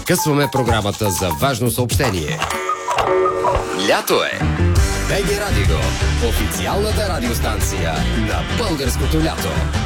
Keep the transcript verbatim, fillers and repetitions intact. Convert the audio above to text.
Прекъсваме програмата за важно съобщение. Лято е! БГ Радио, официалната радиостанция на българското лято.